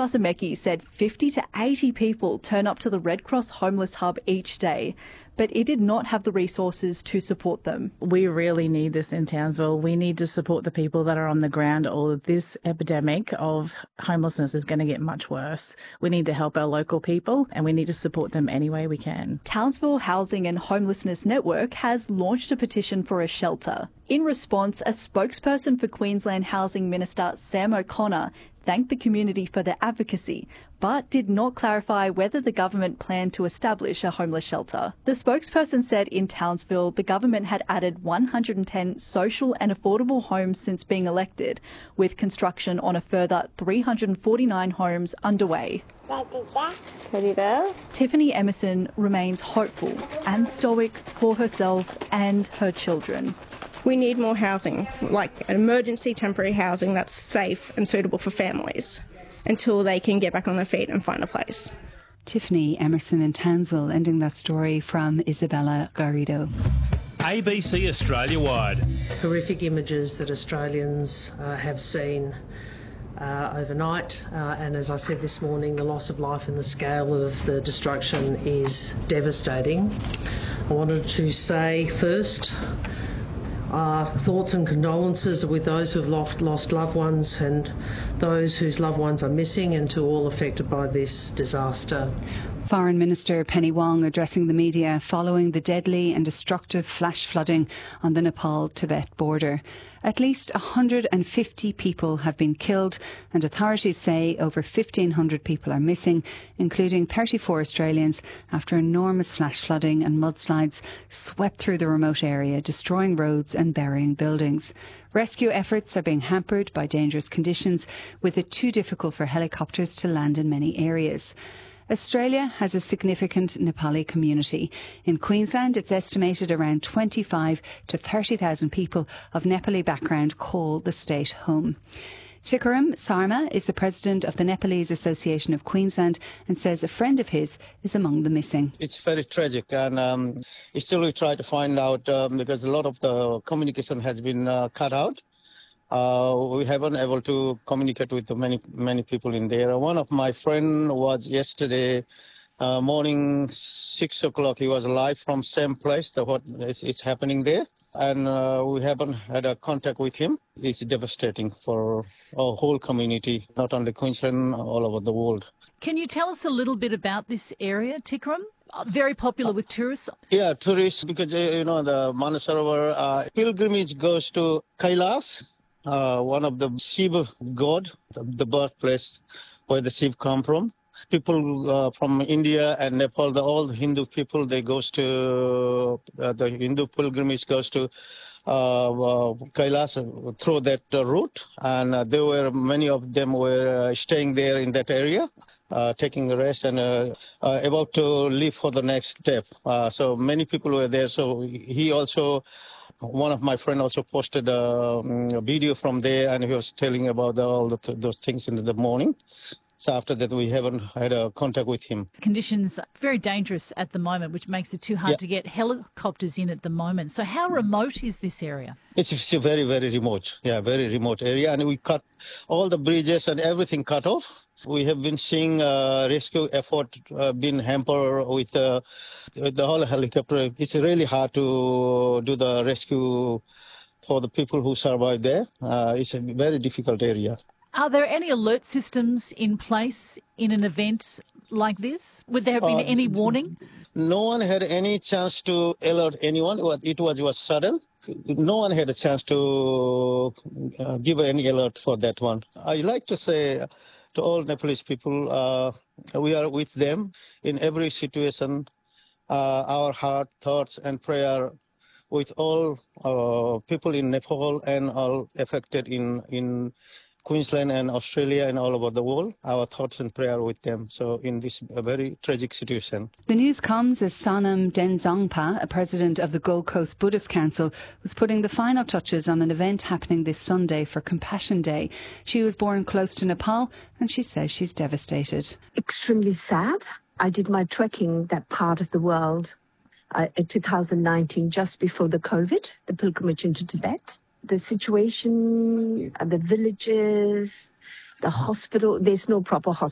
Masameki said 50 to 80 people turn up to the Red Cross Homeless Hub each day, but it did not have the resources to support them. We really need this in Townsville. We need to support the people that are on the ground, or this epidemic of homelessness is going to get much worse. We need to help our local people and we need to support them any way we can. Townsville Housing and Homelessness Network has launched a petition for a shelter. In response, a spokesperson for Queensland Housing Minister Sam O'Connor thanked the community for their advocacy, but did not clarify whether the government planned to establish a homeless shelter. The spokesperson said in Townsville the government had added 110 social and affordable homes since being elected, with construction on a further 349 homes underway. Teddy bear. Tiffany Emerson remains hopeful and stoic for herself and her children. We need more housing, like emergency temporary housing that's safe and suitable for families until they can get back on their feet and find a place. Tiffany Emerson in Townsville, ending that story from Isabella Garrido. ABC Australia-wide. Horrific images that Australians have seen overnight, and as I said this morning, the loss of life and the scale of the destruction is devastating. I wanted to say first, thoughts and condolences with those who have lost loved ones and those whose loved ones are missing, and to all affected by this disaster. Foreign Minister Penny Wong addressing the media following the deadly and destructive flash flooding on the Nepal-Tibet border. At least 150 people have been killed, and authorities say over 1,500 people are missing, including 34 Australians, after enormous flash flooding and mudslides swept through the remote area, destroying roads and burying buildings. Rescue efforts are being hampered by dangerous conditions, with it too difficult for helicopters to land in many areas. Australia has a significant Nepali community. In Queensland, it's estimated around 25 to 30,000 people of Nepali background call the state home. Tikaram Sarma is the president of the Nepalese Association of Queensland and says a friend of his is among the missing. It's very tragic, and still we try to find out because a lot of the communication has been cut out. We haven't able to communicate with the many people in there. One of my friend was yesterday morning 6 o'clock. He was live from same place. What is happening there, and we haven't had a contact with him. It's devastating for our whole community, not only Queensland, all over the world. Can you tell us a little bit about this area, Tikaram? Very popular with tourists. Yeah, tourists, because the Manasarovar pilgrimage goes to Kailas. One of the Shiva god, the birthplace where the Shiva come from. People from India and Nepal, all the Hindu people, they goes to, the Hindu pilgrimage goes to Kailas through that route. And many of them were staying there in that area, taking a rest and about to leave for the next step. So many people were there. So he also... One of my friends also posted a video from there, and he was telling about those things in the morning. So after that, we haven't had a contact with him. Conditions are very dangerous at the moment, which makes it too hard to get helicopters in at the moment. So how remote is this area? It's a very, very remote. Yeah, very remote area. And we cut all the bridges and everything cut off. We have been seeing rescue effort being hampered with the whole helicopter. It's really hard to do the rescue for the people who survive there. It's a very difficult area. Are there any alert systems in place in an event like this? Would there have been any warning? No one had any chance to alert anyone. It was sudden. No one had a chance to give any alert for that one. I like to say to all Nepalese people, we are with them in every situation. Our heart, thoughts and prayer with all people in Nepal and all affected in Queensland and Australia and all over the world. Our thoughts and prayer with them. So in this very tragic situation. The news comes as Sanam Denzongpa, a president of the Gold Coast Buddhist Council, was putting the final touches on an event happening this Sunday for Compassion Day. She was born close to Nepal and she says she's devastated. Extremely sad. I did my trekking that part of the world in 2019, just before the COVID, the pilgrimage into Tibet. The situation, the villages, the hospital, there's no proper hospital.